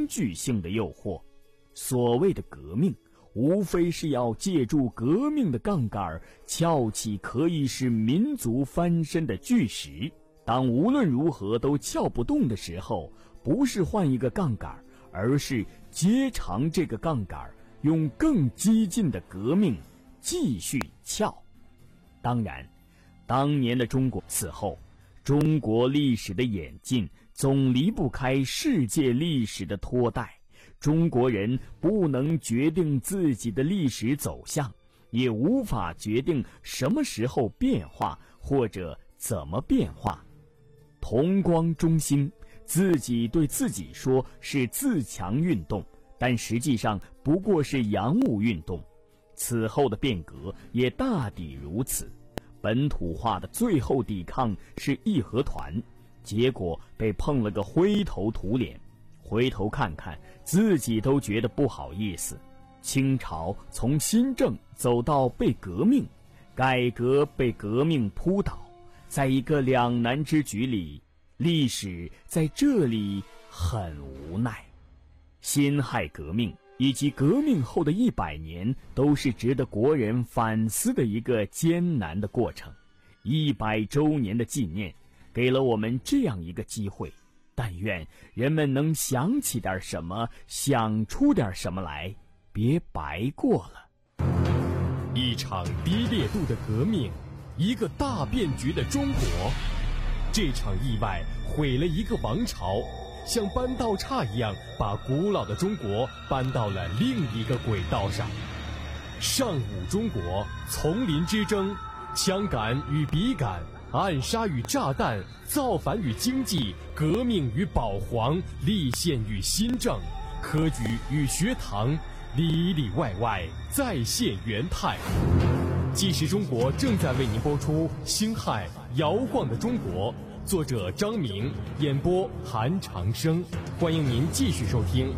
具性的诱惑。所谓的革命，无非是要借助革命的杠杆，撬起可以使民族翻身的巨石。当无论如何都撬不动的时候，不是换一个杠杆，而是接长这个杠杆，用更激进的革命继续撬。当然，当年的中国，此后中国历史的演进总离不开世界历史的拖带。中国人不能决定自己的历史走向，也无法决定什么时候变化或者怎么变化。同光中兴，自己对自己说是自强运动，但实际上不过是洋务运动。此后的变革也大抵如此。本土化的最后抵抗是义和团，结果被碰了个灰头土脸。回头看看，自己都觉得不好意思。清朝从新政走到被革命，改革被革命扑倒，在一个两难之局里，历史在这里很无奈。辛亥革命以及革命后的100年都是值得国人反思的一个艰难的过程。100周年的纪念给了我们这样一个机会，但愿人们能想起点什么，想出点什么来，别白过了。 一场低烈度的革命，一个大变局的中国。这场意外毁了一个王朝，像搬道岔一样把古老的中国搬到了另一个轨道上。上午中国，丛林之争，枪杆与笔杆，暗杀与炸弹，造反与经济，革命与保皇，立宪与新政，科举与学堂，里里外外再现元泰。纪实中国正在为您播出辛亥摇晃的中国，作者张明，演播韩长生。欢迎您继续收听。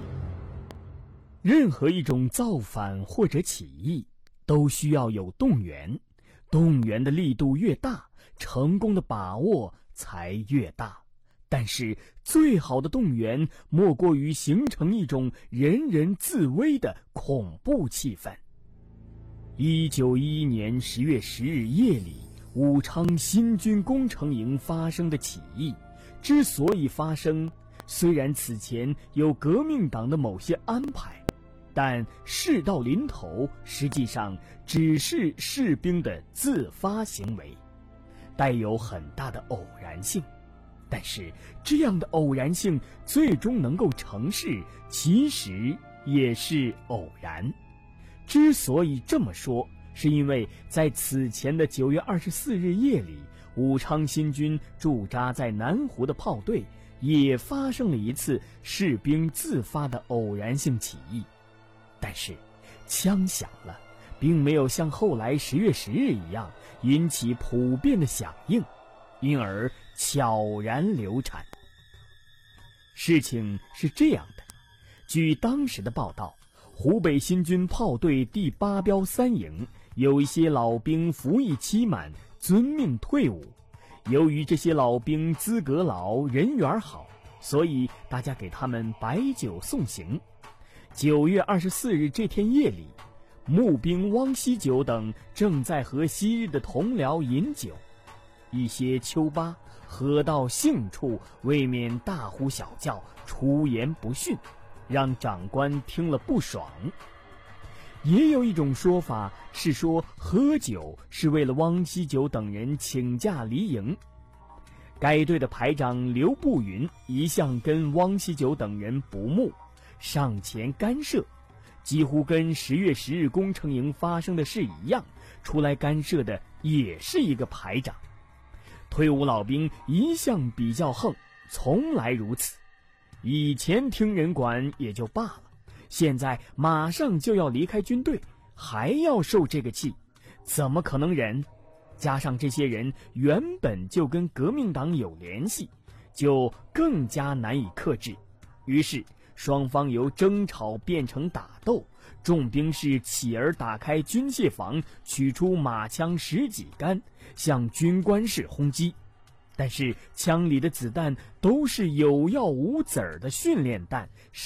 任何一种造反或者起义都需要有动员，动员的力度越大，成功的把握才越大。但是最好的动员莫过于形成一种人人自危的恐怖气氛。1911年10月10日夜里，武昌新军工程营发生的起义之所以发生，虽然此前有革命党的某些安排，但事到临头，实际上只是士兵的自发行为，带有很大的偶然性。但是这样的偶然性最终能够成事，其实也是偶然。之所以这么说，是因为在此前的9月24日夜里，武昌新军驻扎在南湖的炮队也发生了一次士兵自发的偶然性起义。但是枪响了，并没有像后来10月10日一样引起普遍的响应，因而悄然流产。事情是这样的，据当时的报道，湖北新军炮队第8标3营有一些老兵服役期满，遵命退伍。由于这些老兵资格老，人缘好，所以大家给他们摆酒送行。9月24日这天夜里，募兵汪锡九等正在和昔日的同僚饮酒，一些丘巴喝到兴处，未免大呼小叫，出言不逊，让长官听了不爽。也有一种说法是说，喝酒是为了汪锡九等人请假离营。该队的排长刘步云一向跟汪锡九等人不睦，上前干涉，几乎跟10月10日工程营发生的事一样，出来干涉的也是一个排长。退伍老兵一向比较横，从来如此。以前听人管也就罢了，现在马上就要离开军队，还要受这个气，怎么可能忍？加上这些人原本就跟革命党有联系，就更加难以克制。于是双方由争吵变成打斗，众兵士起而打开军械房，取出马枪10几杆，向军官室轰击。但是枪里的子弹都是有药无籽儿的训练弹，